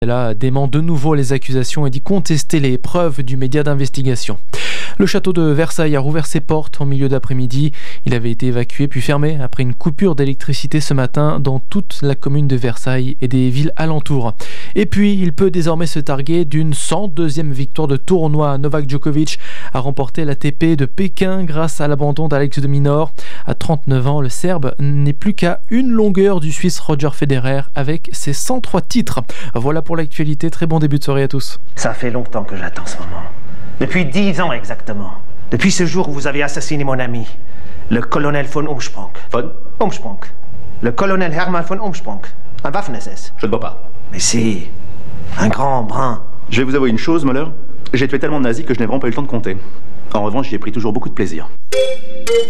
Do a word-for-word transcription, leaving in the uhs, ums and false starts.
Là, dément de nouveau les accusations et dit contester les preuves du média d'investigation. Le château de Versailles a rouvert ses portes en milieu d'après-midi. Il avait été évacué puis fermé après une coupure d'électricité ce matin dans toute la commune de Versailles et des villes alentours. Et puis, il peut désormais se targuer d'une cent deuxième victoire de tournoi. Novak Djokovic a remporté l'A T P de Pékin grâce à l'abandon d'Alex de Minaur. À trente-neuf ans, le Serbe n'est plus qu'à une longueur du Suisse Roger Federer avec ses cent trois titres. Voilà pour l'actualité. Très bon début de soirée à tous. Ça fait longtemps que j'attends ce moment. Depuis dix ans exactement. Depuis ce jour où vous avez assassiné mon ami, le colonel von Umsprung. Von Umsprung. Le colonel Hermann von Umsprung. Un Waffen-S S. Je ne vois pas. Mais si. Un grand brun. Je vais vous avouer une chose, Muller. J'ai tué tellement de nazis que je n'ai vraiment pas eu le temps de compter. En revanche, j'y ai pris toujours beaucoup de plaisir.